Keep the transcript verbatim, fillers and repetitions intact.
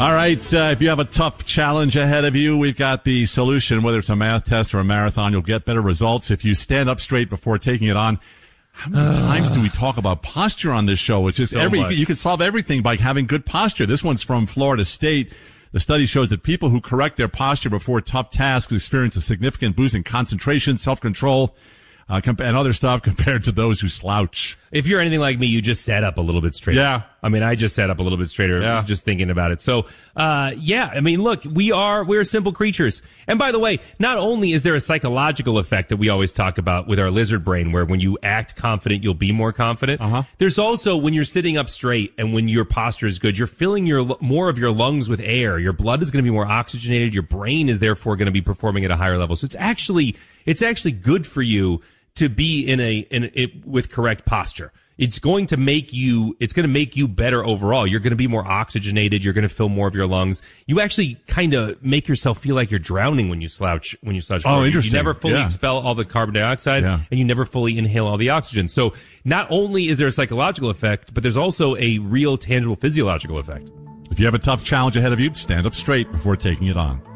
All right, uh, if you have a tough challenge ahead of you, we've got the solution. Whether it's a math test or a marathon, you'll get better results if you stand up straight before taking it on. How many uh, times do we talk about posture on this show? It's just so every much. You can solve everything by having good posture. This one's from Florida State. The study shows that people who correct their posture before tough tasks experience a significant boost in concentration, self-control, uh, and other stuff compared to those who slouch. If you're anything like me, you just sat up a little bit straighter. Yeah. I mean, I just sat up a little bit straighter yeah. just thinking about it. So, uh, yeah, I mean, look, we are, we're simple creatures. And by the way, not only is there a psychological effect that we always talk about with our lizard brain, where when you act confident, you'll be more confident. Uh-huh. There's also when you're sitting up straight and when your posture is good, you're filling your, more of your lungs with air. Your blood is going to be more oxygenated. Your brain is therefore going to be performing at a higher level. So it's actually, it's actually good for you to be in a, in it with correct posture. It's going to make you, it's going to make you better overall. You're going to be more oxygenated. You're going to fill more of your lungs. You actually kind of make yourself feel like you're drowning when you slouch, when you slouch. Oh, forward. interesting. You never fully yeah. expel all the carbon dioxide yeah. and you never fully inhale all the oxygen. So not only is there a psychological effect, but there's also a real tangible physiological effect. If you have a tough challenge ahead of you, stand up straight before taking it on.